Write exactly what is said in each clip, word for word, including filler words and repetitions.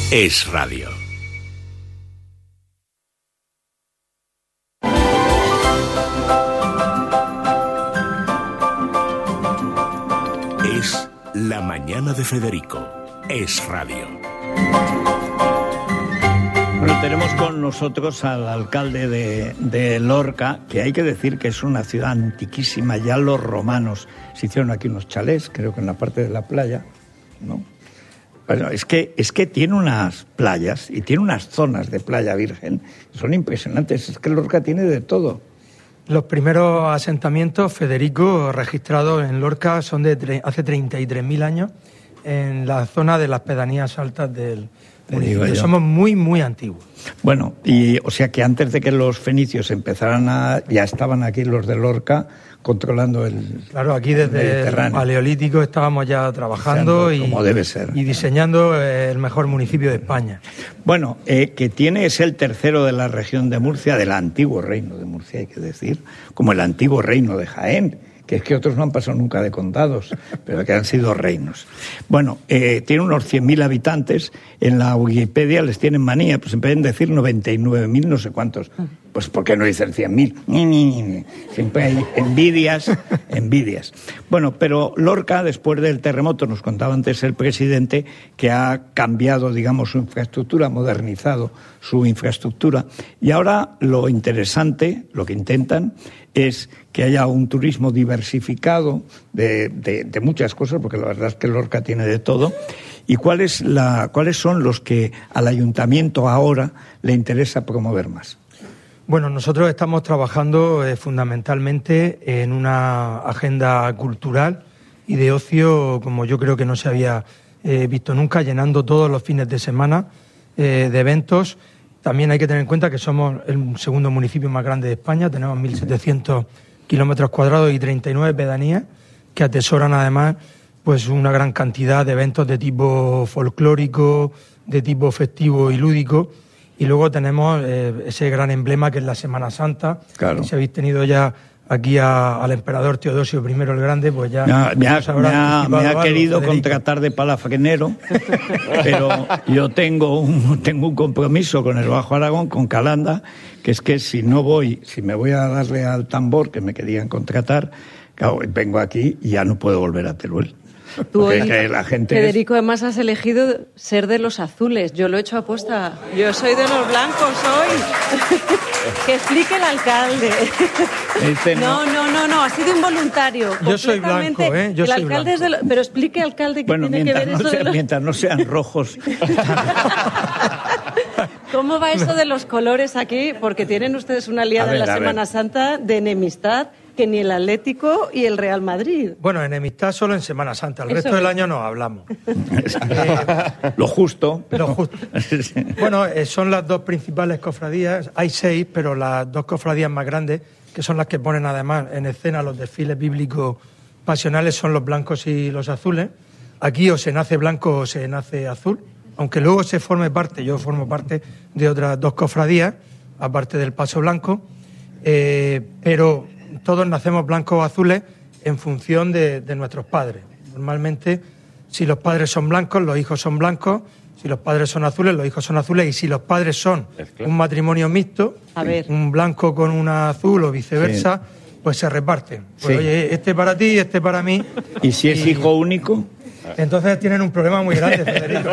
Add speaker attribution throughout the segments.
Speaker 1: Es Radio. Es La Mañana de Federico. Es Radio.
Speaker 2: Bueno, tenemos con nosotros al alcalde de, de Lorca, que hay que decir que es una ciudad antiquísima. Ya los romanos se hicieron aquí unos chalés, creo que en la parte de la playa, ¿no? Bueno, es que, es que tiene unas playas y tiene unas zonas de playa virgen, son impresionantes. Es que Lorca tiene de todo.
Speaker 3: Los primeros asentamientos, Federico, registrados en Lorca son de tre- hace treinta y tres mil años, en la zona de las pedanías altas del municipio. Somos muy, muy antiguos.
Speaker 2: Bueno, y o sea que antes de que los fenicios empezaran a... ya estaban aquí los de Lorca controlando el
Speaker 3: Claro, aquí desde el Paleolítico estábamos ya trabajando y,
Speaker 2: como debe ser.
Speaker 3: y diseñando el mejor municipio de España.
Speaker 2: Bueno, eh, que tiene es el tercero de la región de Murcia, del antiguo reino de Murcia, hay que decir, como el antiguo reino de Jaén, que es que otros no han pasado nunca de condados, pero que han sido reinos. Bueno, eh, tiene unos cien mil habitantes, en la Wikipedia les tienen manía, pues en vez de decir noventa y nueve mil no sé cuántos, pues ¿por qué no dicen cien mil? Siempre hay envidias, envidias. Bueno, pero Lorca, después del terremoto, nos contaba antes el presidente, que ha cambiado, digamos, su infraestructura, ha modernizado su infraestructura, y ahora lo interesante, lo que intentan, es que haya un turismo diversificado de, de, de muchas cosas, porque la verdad es que Lorca tiene de todo. ¿Y cuál es la, cuáles son los que al ayuntamiento ahora le interesa promover más?
Speaker 3: Bueno, nosotros estamos trabajando eh, fundamentalmente en una agenda cultural y de ocio, como yo creo que no se había eh, visto nunca, llenando todos los fines de semana eh, de eventos. También hay que tener en cuenta que somos el segundo municipio más grande de España, tenemos mil setecientos kilómetros cuadrados y treinta y nueve pedanías que atesoran además pues una gran cantidad de eventos de tipo folclórico, de tipo festivo y lúdico. Y luego tenemos eh, ese gran emblema que es la Semana Santa.
Speaker 2: Claro.
Speaker 3: Si habéis tenido ya aquí a, al emperador Teodosio primero el Grande, pues ya...
Speaker 2: Me ha, me ha, me ha, me ha
Speaker 3: algo,
Speaker 2: querido
Speaker 3: Federico.
Speaker 2: contratar de palafrenero, pero yo tengo un, tengo un compromiso con el Bajo Aragón, con Calanda, que es que si no voy, si me voy a darle al tambor que me querían contratar, claro, vengo aquí y ya no puedo volver a Teruel.
Speaker 4: Tú hoy,
Speaker 2: la gente
Speaker 4: Federico,
Speaker 2: es...
Speaker 4: además has elegido ser de los azules. Yo lo he hecho a aposta. Yo soy de los blancos hoy. Que explique el alcalde.
Speaker 2: Este no.
Speaker 4: no, no, no, no, ha sido involuntario.
Speaker 3: Yo soy blanco, ¿eh? Yo
Speaker 4: el
Speaker 3: soy
Speaker 4: alcalde
Speaker 3: blanco.
Speaker 4: Es de lo... Pero explique, alcalde, qué
Speaker 2: bueno,
Speaker 4: tiene que ver
Speaker 2: no
Speaker 4: eso
Speaker 2: sea,
Speaker 4: de los...
Speaker 2: mientras no sean rojos.
Speaker 4: ¿Cómo va eso de los colores aquí? Porque tienen ustedes una aliada
Speaker 2: ver,
Speaker 4: en la Semana
Speaker 2: ver.
Speaker 4: Santa de enemistad, que ni el Atlético y el Real Madrid.
Speaker 3: Bueno, enemistad solo en Semana Santa, el
Speaker 4: Eso
Speaker 3: resto
Speaker 4: es.
Speaker 3: del año no hablamos. eh,
Speaker 2: Lo justo.
Speaker 3: Lo justo. Bueno, eh, son las dos principales cofradías, hay seis, pero las dos cofradías más grandes, que son las que ponen además en escena los desfiles bíblicos pasionales, son los blancos y los azules. Aquí o se nace blanco o se nace azul, aunque luego se forme parte, yo formo parte de otras dos cofradías, aparte del Paso Blanco, eh, pero todos nacemos blancos o azules en función de, de nuestros padres. Normalmente, si los padres son blancos, los hijos son blancos, si los padres son azules, los hijos son azules, y si los padres son un matrimonio mixto,
Speaker 4: A ver.
Speaker 3: un blanco con una azul o viceversa, sí. pues se reparten. Pues,
Speaker 2: Sí.
Speaker 3: oye, este para ti, este para mí.
Speaker 2: ¿Y si es
Speaker 3: Y-
Speaker 2: hijo único?
Speaker 3: Entonces tienen un problema muy grande, Federico.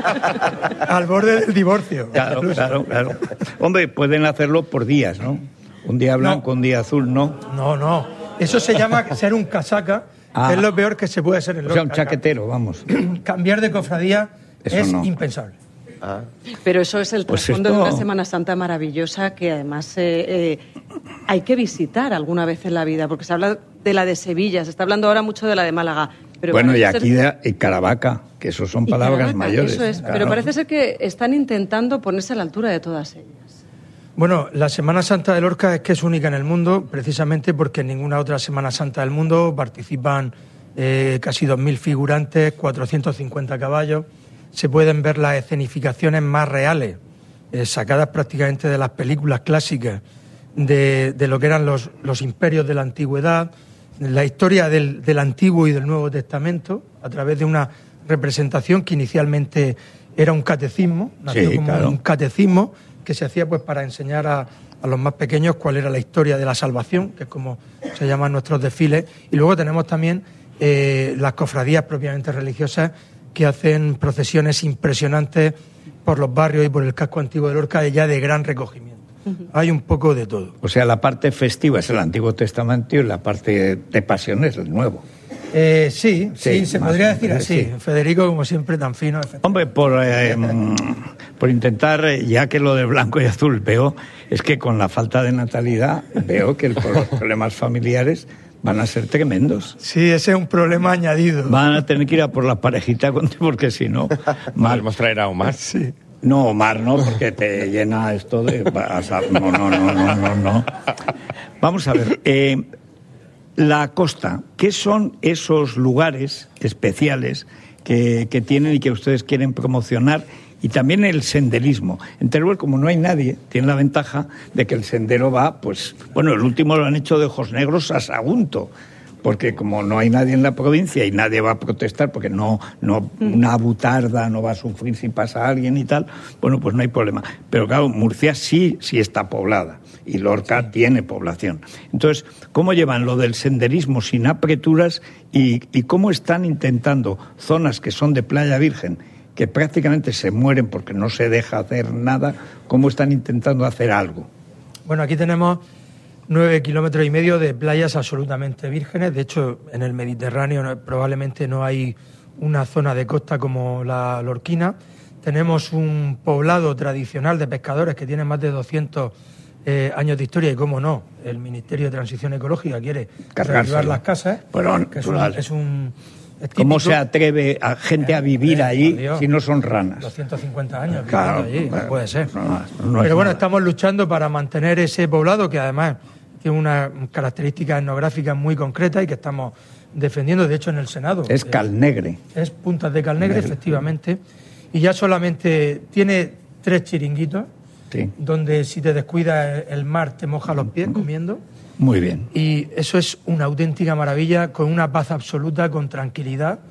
Speaker 3: Al borde del divorcio.
Speaker 2: Claro, claro, claro. Hombre, pueden hacerlo por días, ¿no? Un día blanco,
Speaker 3: No.
Speaker 2: un día azul, ¿no?
Speaker 3: No, no. Eso se llama ser un casaca,
Speaker 2: Ah.
Speaker 3: que es lo peor que se puede ser en
Speaker 2: O sea, un
Speaker 3: Lorca.
Speaker 2: chaquetero, vamos.
Speaker 3: Cambiar de cofradía
Speaker 2: Eso
Speaker 3: es
Speaker 2: no.
Speaker 3: impensable.
Speaker 4: Pero eso es el
Speaker 2: Pues
Speaker 4: trasfondo
Speaker 2: esto-
Speaker 4: de una Semana Santa maravillosa que además eh, eh, hay que visitar alguna vez en la vida, porque se habla de la de Sevilla, se está hablando ahora mucho de la de Málaga. Pero
Speaker 2: bueno, y
Speaker 4: parece
Speaker 2: aquí
Speaker 4: ser-
Speaker 2: de, y Caravaca, que eso son
Speaker 4: y
Speaker 2: palabras
Speaker 4: Caravaca,
Speaker 2: mayores.
Speaker 4: Eso es,
Speaker 2: claro.
Speaker 4: pero parece ser que están intentando ponerse a la altura de todas ellas.
Speaker 3: Bueno, la Semana Santa de Lorca es que es única en el mundo, precisamente porque en ninguna otra Semana Santa del mundo participan eh, casi dos mil figurantes, cuatrocientos cincuenta caballos. Se pueden ver las escenificaciones más reales, eh, sacadas prácticamente de las películas clásicas de, de lo que eran los, los imperios de la antigüedad, la historia del, del Antiguo y del Nuevo Testamento, a través de una representación que inicialmente era un catecismo, nació
Speaker 2: Sí,
Speaker 3: como
Speaker 2: claro.
Speaker 3: un catecismo que se hacía pues para enseñar a, a los más pequeños cuál era la historia de la salvación, que es como se llaman nuestros desfiles. Y luego tenemos también eh, las cofradías propiamente religiosas, que hacen procesiones impresionantes por los barrios y por el casco antiguo de Lorca, ya de gran recogimiento. Uh-huh. Hay un poco de todo.
Speaker 2: O sea, la parte festiva es el Antiguo Testamento y la parte de pasión es el Nuevo.
Speaker 3: Eh, sí, sí,
Speaker 2: sí,
Speaker 3: se
Speaker 2: más,
Speaker 3: podría decir así.
Speaker 2: sí.
Speaker 3: Federico, como siempre, tan fino.
Speaker 2: Hombre, por, eh, por intentar, ya que lo de blanco y azul veo, es que con la falta de natalidad veo que el, los problemas familiares van a ser tremendos.
Speaker 3: Sí, ese es un problema añadido.
Speaker 2: Van a tener que ir a por la parejita, porque si no...
Speaker 5: Podemos traer a Omar.
Speaker 2: Sí. No, Omar no, porque te llena esto de... No, no, no, no, no, no. Vamos a ver, eh, la costa, ¿qué son esos lugares especiales que, que tienen y que ustedes quieren promocionar? Y también el senderismo. En Teruel, como no hay nadie, tiene la ventaja de que el sendero va, pues, bueno, el último lo han hecho de Ojos Negros a Sagunto, porque como no hay nadie en la provincia y nadie va a protestar, porque no, no una butarda no va a sufrir si pasa alguien y tal, bueno, pues no hay problema. Pero claro, Murcia sí, sí está poblada y Lorca sí tiene población. Entonces, ¿cómo llevan lo del senderismo sin apreturas y, y cómo están intentando zonas que son de playa virgen, que prácticamente se mueren porque no se deja hacer nada, cómo están intentando hacer algo?
Speaker 3: Bueno, aquí tenemos nueve kilómetros y medio de playas absolutamente vírgenes. De hecho, en el Mediterráneo no, probablemente no hay una zona de costa como la lorquina. Tenemos un poblado tradicional de pescadores que tiene más de doscientos eh, años de historia y, cómo no, el Ministerio de Transición Ecológica quiere reactivar las casas.
Speaker 2: Bueno,
Speaker 3: que es un, es un es
Speaker 2: ¿Cómo se atreve a gente a vivir eh, allí si no son ranas?
Speaker 3: doscientos cincuenta años
Speaker 2: claro,
Speaker 3: allí,
Speaker 2: bueno,
Speaker 3: no puede ser.
Speaker 2: No, no
Speaker 3: Pero
Speaker 2: es
Speaker 3: bueno,
Speaker 2: nada.
Speaker 3: Estamos luchando para mantener ese poblado que además tiene unas características etnográficas muy concretas y que estamos defendiendo. De hecho, en el Senado.
Speaker 2: Es Calnegre.
Speaker 3: Es Puntas de Calnegre, Negre. Efectivamente. Y ya solamente tiene tres chiringuitos, sí, donde si te descuidas el mar te moja los pies comiendo.
Speaker 2: Muy bien.
Speaker 3: Y eso es una auténtica maravilla, con una paz absoluta, con tranquilidad.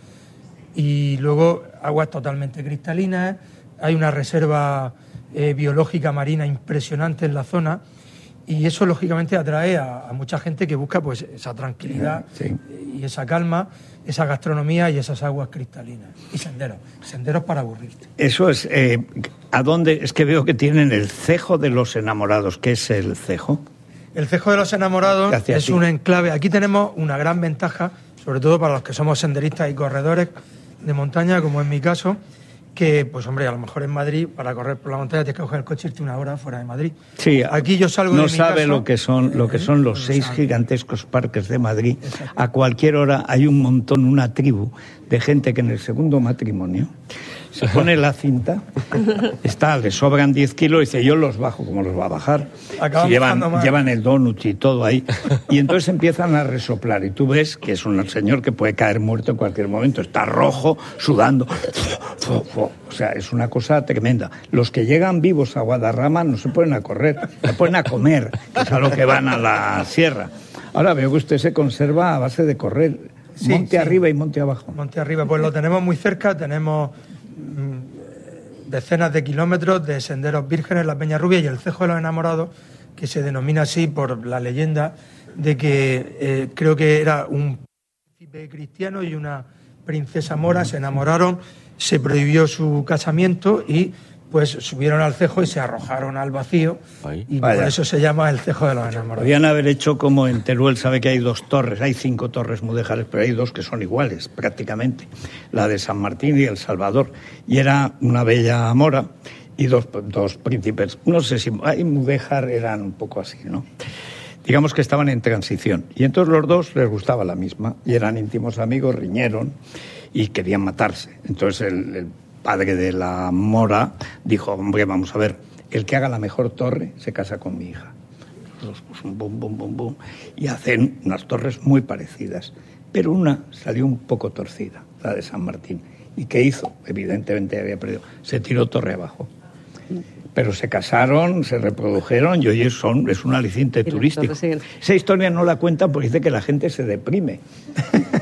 Speaker 3: Y luego aguas totalmente cristalinas. Hay una reserva eh, biológica marina impresionante en la zona. Y eso, lógicamente, atrae a, a mucha gente que busca pues esa tranquilidad, sí, y esa calma, esa gastronomía y esas aguas cristalinas. Y senderos, senderos para aburrirte.
Speaker 2: Eso es... Eh, ¿a dónde? Es que veo que tienen el Cejo de los Enamorados. ¿Qué es el Cejo?
Speaker 3: El Cejo de los Enamorados es un enclave. Aquí tenemos una gran ventaja, sobre todo para los que somos senderistas y corredores de montaña, como en mi caso, que, pues hombre, a lo mejor en Madrid, para correr por la montaña, tienes que coger el coche y irte una hora fuera de Madrid.
Speaker 2: Sí,
Speaker 3: aquí yo salgo
Speaker 2: no
Speaker 3: de mi
Speaker 2: sabe
Speaker 3: caso,
Speaker 2: lo que son lo que son los
Speaker 3: no
Speaker 2: seis
Speaker 3: sabe.
Speaker 2: gigantescos parques de Madrid. Exacto. A cualquier hora hay un montón, una tribu de gente que en el segundo matrimonio se pone la cinta, está, le sobran diez kilos y dice, yo los bajo. ¿Cómo los va a bajar? Si llevan, llevan el donut y todo ahí. Y entonces empiezan a resoplar y tú ves que es un señor que puede caer muerto en cualquier momento. Está rojo, sudando. O sea, es una cosa tremenda. Los que llegan vivos a Guadarrama no se ponen a correr, se ponen a comer, que es a lo que van a la sierra. Ahora veo que usted se conserva a base de correr, sí, monte sí. arriba y monte abajo.
Speaker 3: Monte arriba, pues lo tenemos muy cerca, tenemos decenas de kilómetros de senderos vírgenes, la Peña Rubia y el Cejo de los Enamorados, que se denomina así por la leyenda de que eh, creo que era un príncipe cristiano y una princesa mora, se enamoraron, se prohibió su casamiento y pues subieron al cejo y se arrojaron al vacío. Ay, y vaya. Por eso se llama el Cejo de los Enamorados.
Speaker 2: Podrían haber hecho como en Teruel, sabe que hay dos torres, hay cinco torres mudéjares, pero hay dos que son iguales prácticamente, la de San Martín y El Salvador, y era una bella mora y dos, dos príncipes, no sé si hay mudéjar, eran un poco así, ¿no? Digamos que estaban en transición, y entonces los dos les gustaba la misma, y eran íntimos amigos, riñeron y querían matarse. Entonces el, el padre de la mora dijo, hombre, vamos a ver, el que haga la mejor torre se casa con mi hija. Los pues, bum, bum, bum, bum, y hacen unas torres muy parecidas, pero una salió un poco torcida, la de San Martín. ¿Y qué hizo? Evidentemente había perdido, se tiró torre abajo. Pero se casaron, se reprodujeron y hoy son, es un aliciente turístico. Esa historia no la cuentan porque dice que la gente se deprime.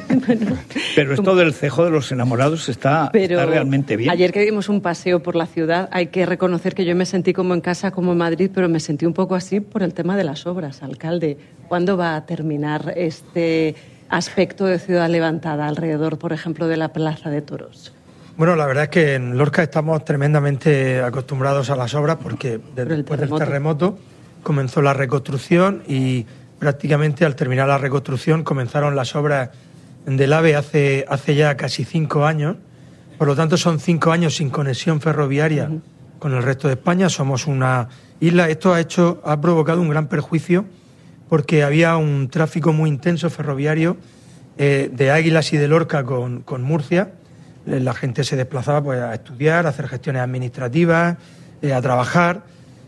Speaker 4: Bueno,
Speaker 2: pero esto del cejo de los enamorados está,
Speaker 4: pero
Speaker 2: está realmente bien.
Speaker 4: Ayer que dimos un paseo por la ciudad, hay que reconocer que yo me sentí como en casa, como en Madrid, pero me sentí un poco así por el tema de las obras. Alcalde, ¿cuándo va a terminar este aspecto de ciudad levantada alrededor, por ejemplo, de la Plaza de Toros?
Speaker 3: Bueno, la verdad es que en Lorca estamos tremendamente acostumbrados a las obras porque desde después del terremoto comenzó la reconstrucción y prácticamente al terminar la reconstrucción comenzaron las obras del AVE hace, hace ya casi cinco años. Por lo tanto, son cinco años sin conexión ferroviaria uh-huh. con el resto de España. Somos una isla. Esto ha hecho, ha provocado un gran perjuicio porque había un tráfico muy intenso ferroviario eh, de Águilas y de Lorca con, con Murcia. La gente se desplazaba pues, a estudiar, a hacer gestiones administrativas, eh, a trabajar,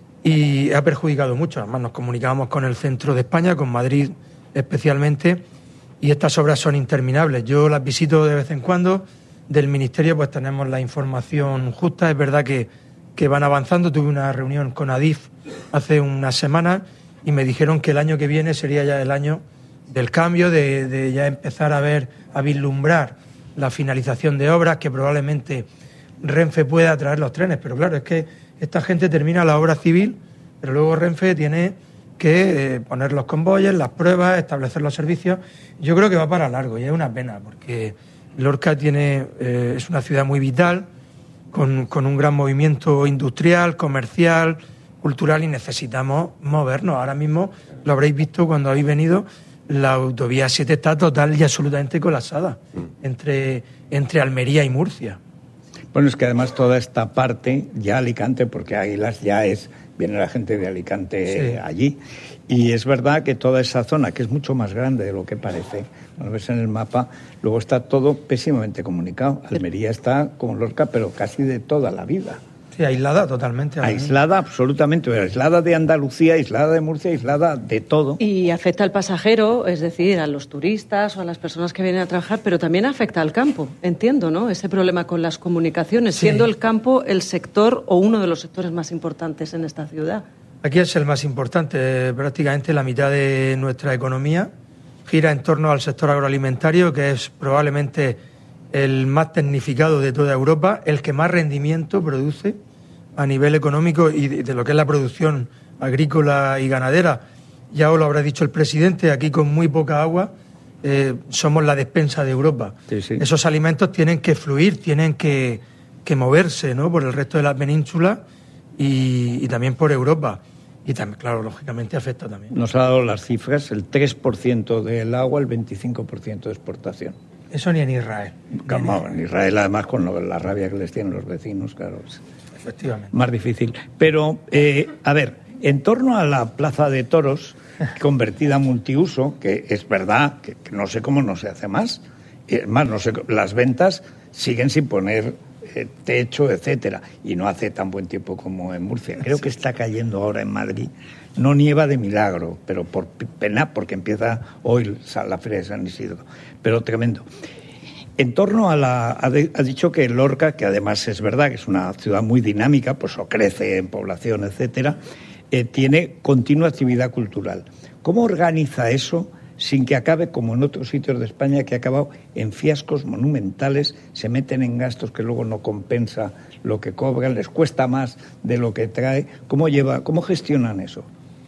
Speaker 3: y ha perjudicado mucho. Además, nos comunicábamos con el centro de España, con Madrid especialmente, y estas obras son interminables. Yo las visito de vez en cuando. Del Ministerio pues tenemos la información justa. Es verdad que, que van avanzando. Tuve una reunión con Adif hace unas semanas y me dijeron que el año que viene sería ya el año del cambio, de, de ya empezar a ver, a vislumbrar la finalización de obras, que probablemente Renfe pueda traer los trenes. Pero claro, es que esta gente termina la obra civil, pero luego Renfe tiene que eh, poner los convoyes, las pruebas, establecer los servicios. Yo creo que va para largo y es una pena, porque Lorca tiene, eh, es una ciudad muy vital, con, con un gran movimiento industrial, comercial, cultural, y necesitamos movernos. Ahora mismo, lo habréis visto cuando habéis venido, la autovía siete está total y absolutamente colapsada entre, entre Almería y Murcia.
Speaker 2: Bueno, es que además toda esta parte, ya Alicante, porque Águilas ya es, viene la gente de Alicante sí. allí, y es verdad que toda esa zona, que es mucho más grande de lo que parece, lo ves en el mapa, luego está todo pésimamente comunicado. Almería está como Lorca, pero casi de toda la vida.
Speaker 3: Sí, aislada totalmente.
Speaker 2: Aislada absolutamente, aislada de Andalucía, aislada de Murcia, aislada de todo.
Speaker 4: Y afecta al pasajero, es decir, a los turistas o a las personas que vienen a trabajar, pero también afecta al campo, entiendo, ¿no? Ese problema con las comunicaciones, sí. siendo el campo el sector o uno de los sectores más importantes en esta ciudad.
Speaker 3: Aquí es el más importante, prácticamente la mitad de nuestra economía gira en torno al sector agroalimentario, que es probablemente el más tecnificado de toda Europa, el que más rendimiento produce a nivel económico y de, de lo que es la producción agrícola y ganadera. Ya os lo habrá dicho el presidente, aquí con muy poca agua eh, somos la despensa de Europa.
Speaker 2: Sí, sí.
Speaker 3: Esos alimentos tienen que fluir, tienen que, que moverse, ¿no?, por el resto de la península y, y también por Europa. Y también, claro, lógicamente afecta también.
Speaker 2: Nos ha dado las cifras, el tres por ciento del agua, el veinticinco por ciento de exportación.
Speaker 3: Eso ni en Israel.
Speaker 2: Como en Israel, además, con lo, la rabia que les tienen los vecinos, claro. Es
Speaker 3: Efectivamente.
Speaker 2: Más difícil. Pero, eh, a ver, en torno a la Plaza de Toros, convertida a multiuso, que es verdad, que, que no sé cómo no se hace más, es más, no sé, las ventas siguen sin poner eh, techo, etcétera, y no hace tan buen tiempo como en Murcia. Creo sí. que está cayendo ahora en Madrid. No nieva de milagro, pero por pena, porque empieza hoy la Feria de San Isidro. Pero tremendo. En torno a la... Ha, de, ha dicho que Lorca, que además es verdad que es una ciudad muy dinámica, pues o crece en población, etcétera, eh, tiene continua actividad cultural. ¿Cómo organiza eso sin que acabe, como en otros sitios de España, que ha acabado en fiascos monumentales, se meten en gastos que luego no compensa lo que cobran, les cuesta más de lo que trae? ¿Cómo lleva, cómo gestionan eso?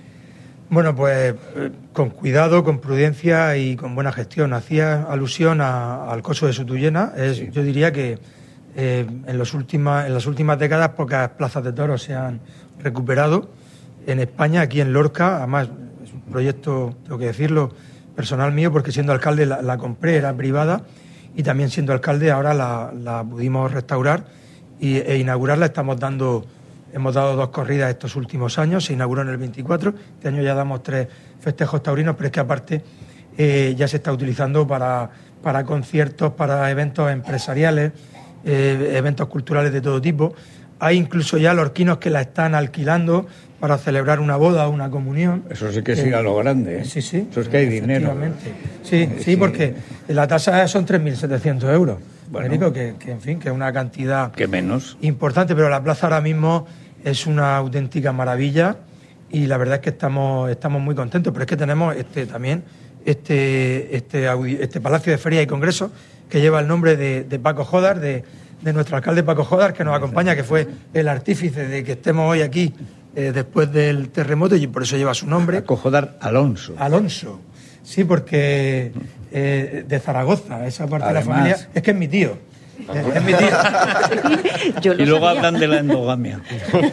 Speaker 3: Bueno, pues eh, con cuidado, con prudencia y con buena gestión. Hacía alusión a, al coso de Sotuyena. Es, sí. Yo diría que eh, en, los última, en las últimas décadas pocas plazas de toros se han recuperado en España, aquí en Lorca. Además, es un proyecto, tengo que decirlo, personal mío, porque siendo alcalde la, la compré, era privada, y también siendo alcalde ahora la, la pudimos restaurar y, e inaugurarla. Estamos dando... Hemos dado dos corridas estos últimos años, se inauguró en el veinticuatro, este año ya damos tres festejos taurinos, pero es que aparte eh, ya se está utilizando para, para conciertos, para eventos empresariales, eh, eventos culturales de todo tipo. Hay incluso ya lorquinos que la están alquilando para celebrar una boda o una comunión.
Speaker 2: Eso sí que sigue a lo grande, ¿eh?
Speaker 3: Sí, sí.
Speaker 2: Eso es que hay dinero.
Speaker 3: Sí, sí, sí, porque la tasa son tres mil setecientos euros.
Speaker 2: Bueno,
Speaker 3: Federico, que, que en fin, que es una cantidad
Speaker 2: que menos
Speaker 3: importante, pero la plaza ahora mismo es una auténtica maravilla y la verdad es que estamos, estamos muy contentos, pero es que tenemos este también este, este, este Palacio de Ferias y Congresos, que lleva el nombre de, de Paco Jodar, de, de nuestro alcalde Paco Jodar, que nos acompaña, que fue el artífice de que estemos hoy aquí eh, después del terremoto, y por eso lleva su nombre.
Speaker 2: Paco Jodar Alonso.
Speaker 3: Alonso, sí, porque eh, de Zaragoza, esa parte Además, de la familia, es que es mi tío. Es, es mi tío.
Speaker 4: Yo
Speaker 2: y luego
Speaker 4: sabía.
Speaker 2: Hablan de la endogamia.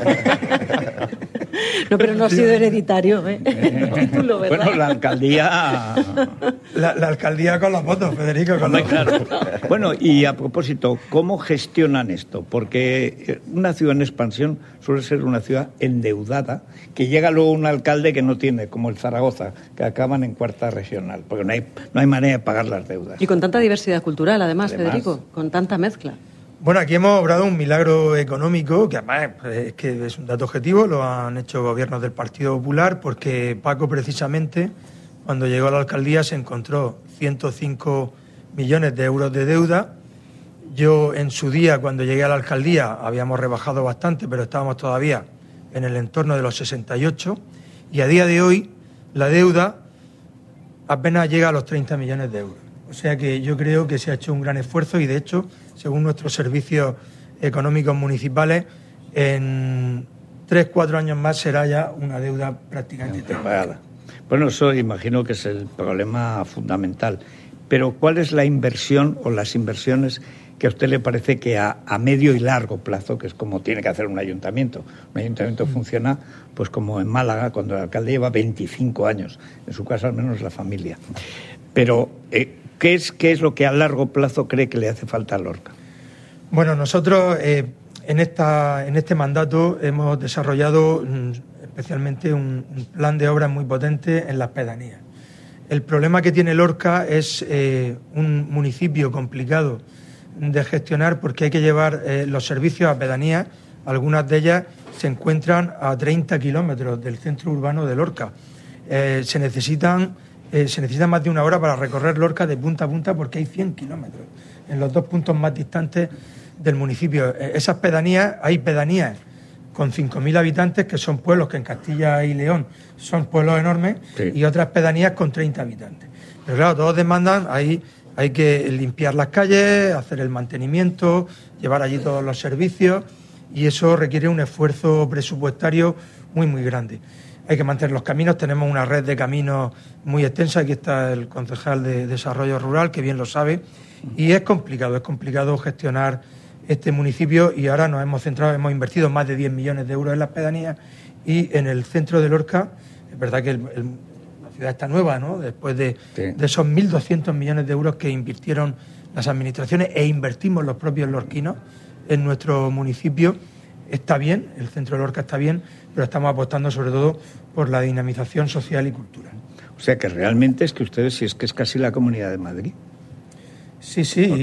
Speaker 4: No, pero no ha sido hereditario, ¿eh? Título, ¿verdad?
Speaker 2: Bueno, la alcaldía...
Speaker 3: La, la alcaldía con las fotos, Federico. Con
Speaker 2: Hombre,
Speaker 3: los...
Speaker 2: claro. Bueno, y a propósito, ¿cómo gestionan esto? Porque una ciudad en expansión suele ser una ciudad endeudada, que llega luego un alcalde que no tiene, como el Zaragoza, que acaban en cuarta regional, porque no hay, no hay manera de pagar las deudas.
Speaker 4: Y con tanta diversidad cultural, además,
Speaker 2: además
Speaker 4: Federico, con tanta mezcla.
Speaker 3: Bueno, aquí hemos obrado un milagro económico, que además es que es un dato objetivo, lo han hecho gobiernos del Partido Popular, porque Paco, precisamente, cuando llegó a la alcaldía, se encontró ciento cinco millones de euros de deuda. Yo, en su día, cuando llegué a la alcaldía, habíamos rebajado bastante, pero estábamos todavía en el entorno de los sesenta y ocho, y a día de hoy la deuda apenas llega a los treinta millones de euros. O sea que yo creo que se ha hecho un gran esfuerzo y, de hecho, según nuestros servicios económicos municipales, en tres, cuatro años más será ya una deuda prácticamente pagada.
Speaker 2: Bueno, eso imagino que es el problema fundamental. Pero ¿cuál es la inversión o las inversiones que a usted le parece que a, a medio y largo plazo, que es como tiene que hacer un ayuntamiento? Un ayuntamiento mm. funciona pues como en Málaga, cuando el alcalde lleva veinticinco años, en su caso al menos la familia. Pero... Eh, ¿Qué es, ¿Qué es lo que a largo plazo cree que le hace falta a Lorca?
Speaker 3: Bueno, nosotros eh, en, esta, en este mandato hemos desarrollado mm, especialmente un, un plan de obras muy potente en las pedanías. El problema que tiene Lorca es eh, un municipio complicado de gestionar, porque hay que llevar eh, los servicios a pedanías. Algunas de ellas se encuentran a treinta kilómetros del centro urbano de Lorca. Eh, se necesitan... Eh, se necesita más de una hora para recorrer Lorca de punta a punta, porque hay cien kilómetros en los dos puntos más distantes del municipio. Eh, esas pedanías, hay pedanías con cinco mil habitantes, que son pueblos que en Castilla y León son pueblos enormes, sí. Y otras pedanías con treinta habitantes. Pero claro, todos demandan, ahí hay que limpiar las calles, hacer el mantenimiento, llevar allí todos los servicios, y eso requiere un esfuerzo presupuestario muy, muy grande. Hay que mantener los caminos, tenemos una red de caminos muy extensa, aquí está el concejal de Desarrollo Rural, que bien lo sabe, y es complicado, es complicado gestionar este municipio, y ahora nos hemos centrado, hemos invertido más de diez millones de euros en las pedanías, y en el centro de Lorca, es verdad que el, el, la ciudad está nueva, ¿no?, después de, sí. de esos mil doscientos millones de euros que invirtieron las administraciones e invertimos los propios lorquinos en nuestro municipio. Está bien, el centro de Lorca está bien, pero estamos apostando sobre todo por la dinamización social y cultural.
Speaker 2: O sea que realmente es que ustedes, si es que es casi la Comunidad de Madrid.
Speaker 3: Sí, sí.